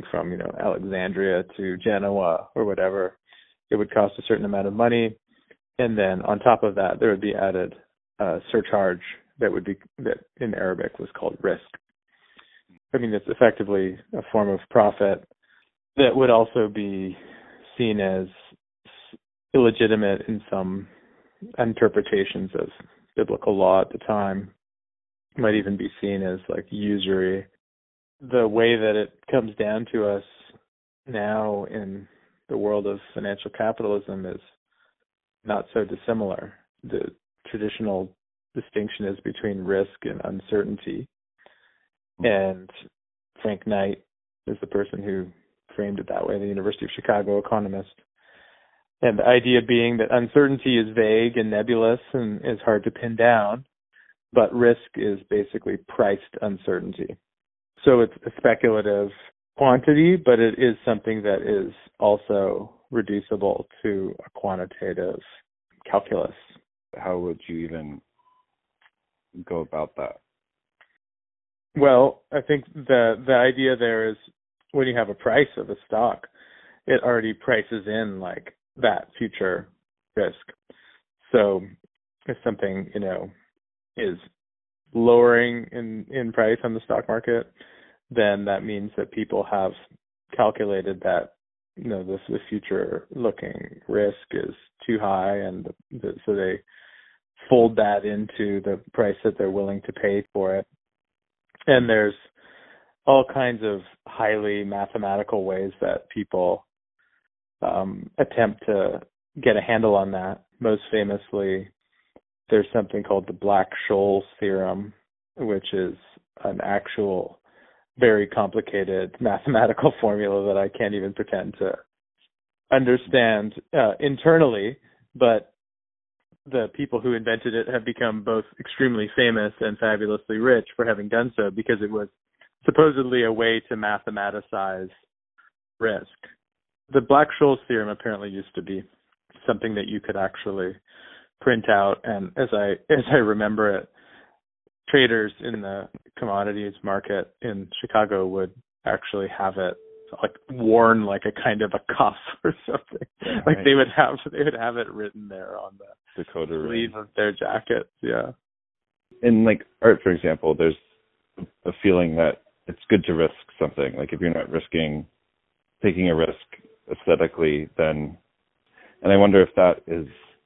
from, Alexandria to Genoa or whatever, it would cost a certain amount of money. And then on top of that, there would be added surcharge that in Arabic was called risk. I mean, it's effectively a form of profit that would also be seen as illegitimate in some interpretations of biblical law at the time. It might even be seen as like usury. The way that it comes down to us now in the world of financial capitalism is not so dissimilar. The traditional distinction is between risk and uncertainty. And Frank Knight is the person who framed it that way, the University of Chicago economist. And the idea being that uncertainty is vague and nebulous and is hard to pin down, but risk is basically priced uncertainty. So it's a speculative quantity, but it is something that is also reducible to a quantitative calculus. How would you even go about that? Well, I think the idea there is when you have a price of a stock, it already prices in like that future risk. So if something, is lowering in price on the stock market, then that means that people have calculated that, the future looking risk is too high, and so they fold that into the price that they're willing to pay for it. And there's all kinds of highly mathematical ways that people attempt to get a handle on that. Most famously, there's something called the Black-Scholes theorem, which is an actual very complicated mathematical formula that I can't even pretend to understand internally, but the people who invented it have become both extremely famous and fabulously rich for having done so, because it was supposedly a way to mathematicize risk. The Black-Scholes theorem apparently used to be something that you could actually print out, and as I remember it, traders in the commodities market in Chicago would actually have it like worn like a kind of a cuff or something. Yeah, like right. They would have it written there on the decoder sleeve of their jacket. Yeah. In like art, for example, there's a feeling that it's good to risk something. Like if you're not taking a risk aesthetically, then, and I wonder if that is,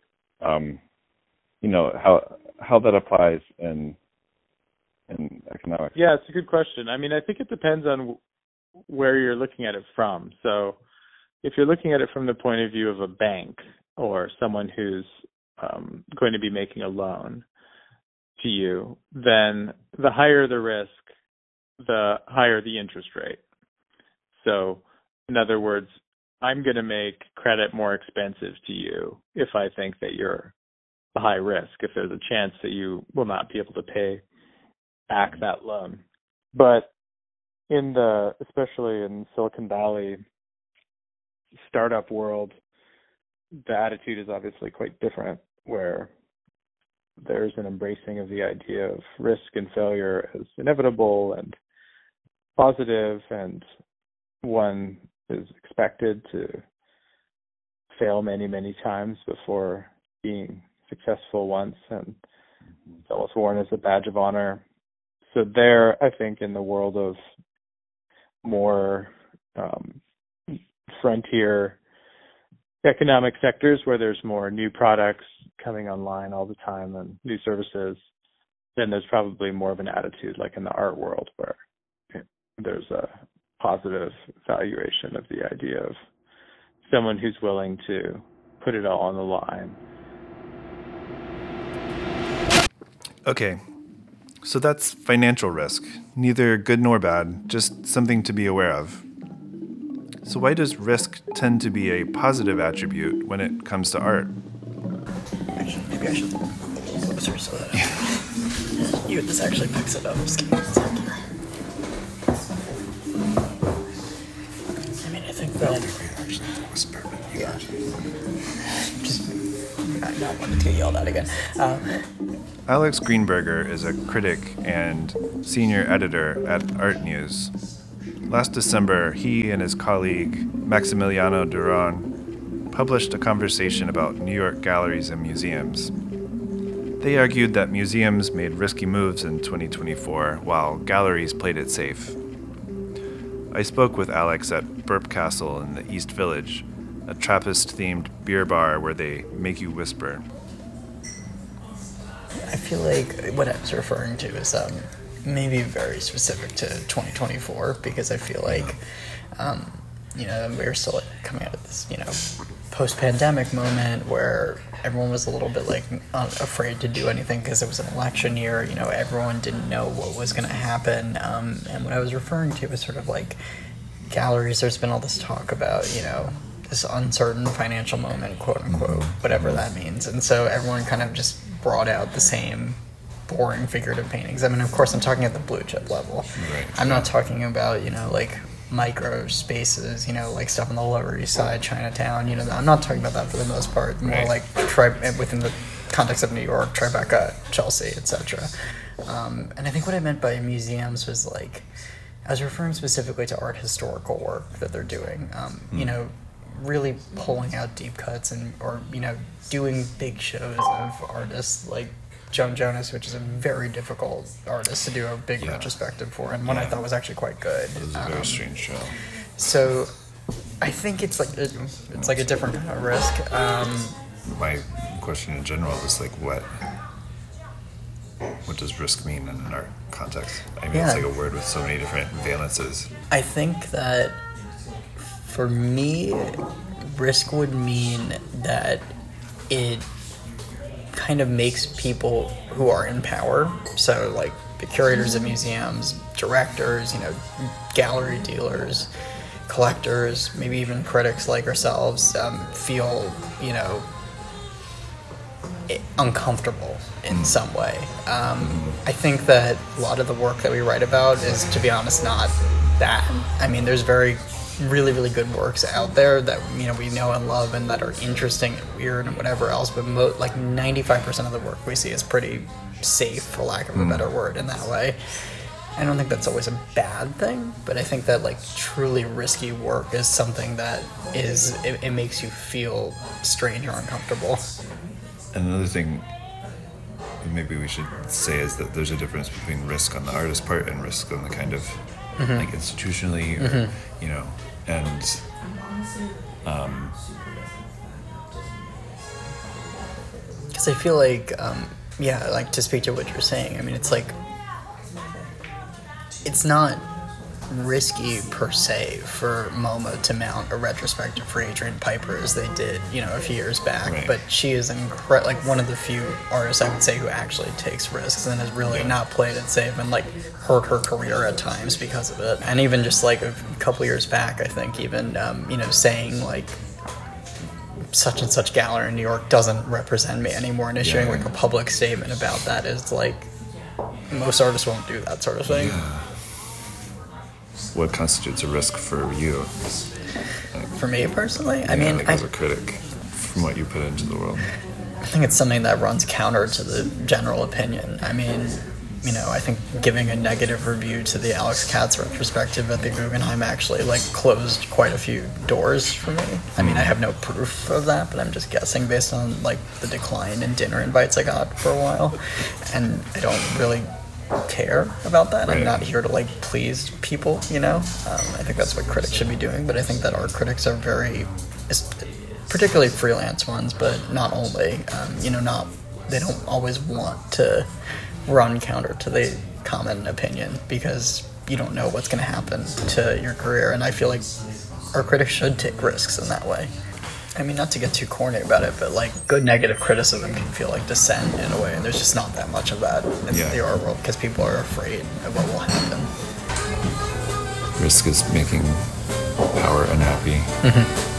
how that applies in economics. Yeah, it's a good question. I mean, I think it depends on where you're looking at it from. So if you're looking at it from the point of view of a bank or someone who's going to be making a loan to you, then the higher the risk, the higher the interest rate. So in other words, I'm going to make credit more expensive to you if I think that you're a high risk, if there's a chance that you will not be able to pay back that loan. But especially in Silicon Valley startup world, the attitude is obviously quite different, where there's an embracing of the idea of risk and failure as inevitable and positive, and one is expected to fail many, many times before being successful once, and it's almost worn as a badge of honor. So there, I think in the world of more frontier economic sectors where there's more new products coming online all the time and new services, then there's probably more of an attitude like in the art world where there's a positive valuation of the idea of someone who's willing to put it all on the line. Okay, so that's financial risk. Neither good nor bad, just something to be aware of. So why does risk tend to be a positive attribute when it comes to art? Actually, maybe I should closer so that this actually picks it up. Just give me a second. I mean, I think that... Yeah. Just not wanting to get yelled at again. Alex Greenberger is a critic and senior editor at Art News. Last December, he and his colleague Maximiliano Duran published a conversation about New York galleries and museums. They argued that museums made risky moves in 2024 while galleries played it safe. I spoke with Alex at Burp Castle in the East Village, a Trappist-themed beer bar where they make you whisper. I feel like what I was referring to is maybe very specific to 2024, because I feel like, we're still coming out of this, post-pandemic moment where everyone was a little bit afraid to do anything because it was an election year. Everyone didn't know what was going to happen. And what I was referring to was sort of like galleries. There's been all this talk about, this uncertain financial moment, quote unquote, whatever that means. And so everyone kind of just brought out the same boring figurative paintings. I mean, of course, I'm talking at the blue chip level. Right. I'm not talking about, micro spaces, like stuff on the Lower East Side, Chinatown. I'm not talking about that for the most part. More right. Within the context of New York, Tribeca, Chelsea, etc. And I think what I meant by museums was I was referring specifically to art historical work that they're doing. Really pulling out deep cuts or doing big shows of artists like Joan Jonas, which is a very difficult artist to do a big retrospective for, and one I thought was actually quite good. It was a very strange show. So I think it's like a different kind of risk. My question in general is what does risk mean in an art context? I mean, it's like a word with so many different valences. I think that for me, risk would mean that it kind of makes people who are in power, so like the curators of museums, directors, gallery dealers, collectors, maybe even critics like ourselves, feel, uncomfortable in some way. I think that a lot of the work that we write about is, to be honest, not that. I mean, there's really, really good works out there that we know and love and that are interesting and weird and whatever else, but 95% of the work we see is pretty safe, for lack of a better word, in that way. I don't think that's always a bad thing, but I think that truly risky work is something that it makes you feel strange or uncomfortable. And another thing maybe we should say is that there's a difference between risk on the artist part and risk on the kind of institutionally, or, and because I feel to speak to what you're saying, I mean, it's not risky per se for MoMA to mount a retrospective for Adrian Piper as they did, a few years back. Right. But she is one of the few artists I would say who actually takes risks and has really not played it safe and hurt her career at times because of it. And even just a couple years back, I think even saying such and such gallery in New York doesn't represent me anymore, and issuing a public statement about that is most artists won't do that sort of thing. Yeah. What constitutes a risk for you? For me personally? I mean, as a critic, from what you put into the world. I think it's something that runs counter to the general opinion. I mean, I think giving a negative review to the Alex Katz retrospective at the Guggenheim actually closed quite a few doors for me. I mean, I have no proof of that, but I'm just guessing based on the decline in dinner invites I got for a while, and I don't really care about that. Right. I'm not here to please people, I think that's what critics should be doing, but I think that art critics are particularly freelance ones, but not only, they don't always want to run counter to the common opinion because you don't know what's going to happen to your career, and I feel like art critics should take risks in that way. I mean, not to get too corny about it, but good negative criticism can feel like dissent in a way, and there's just not that much of that in the art world because people are afraid of what will happen. Risk is making power unhappy.